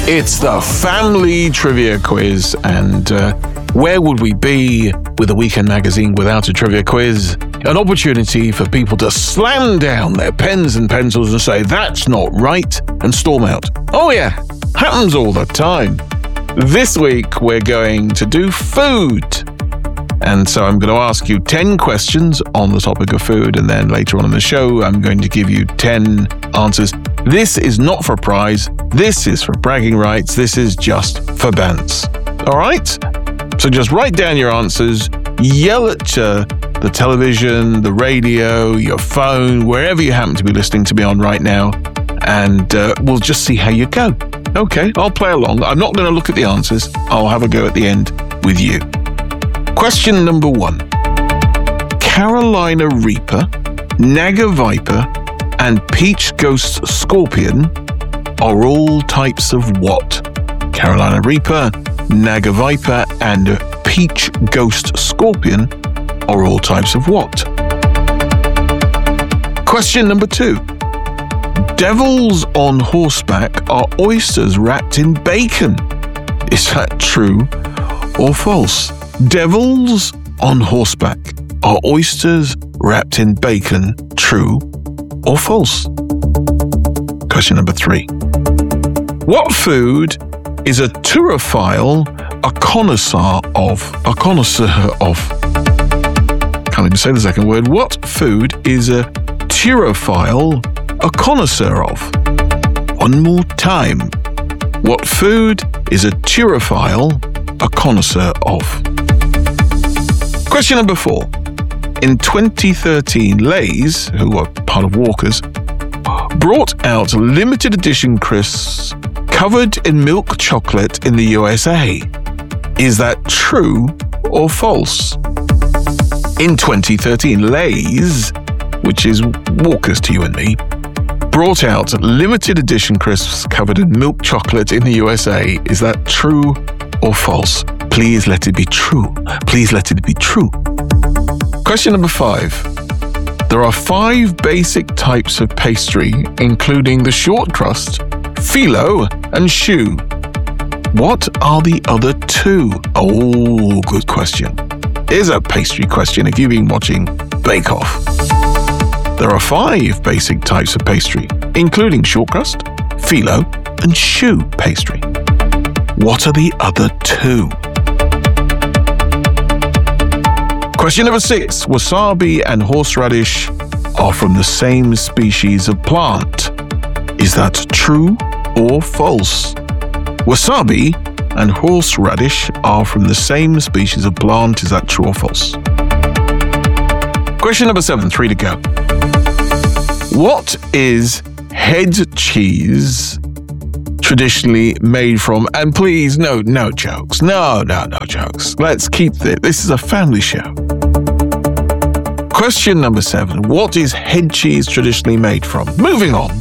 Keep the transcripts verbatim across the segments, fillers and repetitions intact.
It's the family trivia quiz, and uh, where would we be with a weekend magazine without a trivia quiz? An opportunity for people to slam down their pens and pencils and say, that's not right, and storm out. Oh yeah, happens all the time. This week we're going to do food. And so I'm going to ask you ten questions on the topic of food, and then later on in the show, I'm going to give you ten answers. This is not for a prize. This is for bragging rights. This is just for bants. All right? So just write down your answers, yell at uh, the television, the radio, your phone, wherever you happen to be listening to me on right now, and uh, we'll just see how you go. Okay, I'll play along. I'm not going to look at the answers. I'll have a go at the end with you. Question number one. Carolina Reaper, Naga Viper, and Peach Ghost Scorpion are all types of what? Carolina Reaper, Naga Viper, and Peach Ghost Scorpion are all types of what? Question number two. Devils on horseback are oysters wrapped in bacon. Is that true or false? Devils on horseback are oysters wrapped in bacon. True or false? Question number three. What food is a turophile a connoisseur of? A connoisseur of. Can't even say the second word. What food is a turophile a connoisseur of? One more time. What food is a turophile a connoisseur of? Question number four. In twenty thirteen, Lay's, who are part of Walker's, brought out limited edition crisps covered in milk chocolate in the U S A. Is that true or false? In twenty thirteen, Lay's, which is Walker's to you and me, brought out limited edition crisps covered in milk chocolate in the U S A. Is that true or false? Please let it be true. Please let it be true. Question number five. There are five basic types of pastry, including the short crust, phyllo, and choux. What are the other two? Oh, good question. Here's a pastry question if you've been watching Bake Off. There are five basic types of pastry, including short crust, phyllo, and choux pastry. What are the other two? Question number six. Wasabi and horseradish are from the same species of plant. Is that true or false? Wasabi and horseradish are from the same species of plant. Is that true or false? Question number seven. Three to go. What is head cheese traditionally made from? And please, no, no jokes. No, no, no jokes. Let's keep this. This is a family show. Question number seven. What is head cheese traditionally made from? Moving on.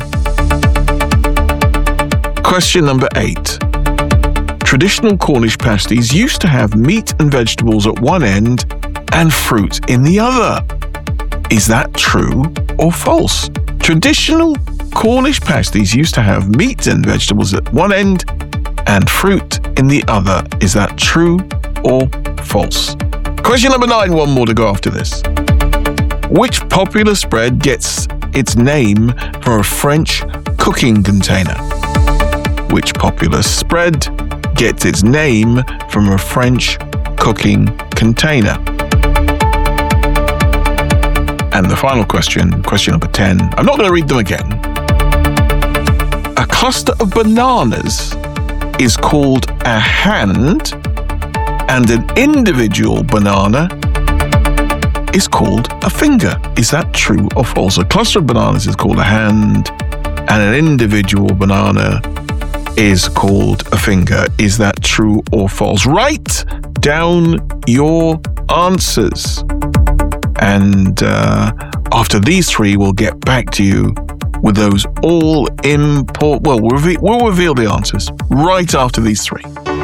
Question number eight. Traditional Cornish pasties used to have meat and vegetables at one end and fruit in the other. Is that true or false? Traditional Cornish pasties used to have meat and vegetables at one end and fruit in the other. Is that true or false? Question number nine, one more to go after this. Which popular spread gets its name from a French cooking container? Which popular spread gets its name from a French cooking container? And the final question, question number ten. I'm not going to read them again. A cluster of bananas is called a hand, and an individual banana is called a finger. Is that true or false? A cluster of bananas is called a hand, and an individual banana is called a finger. Is that true or false? Write down your answers. And uh, after these three, we'll get back to you with those all important... Well, we'll, reve- we'll reveal the answers right after these three.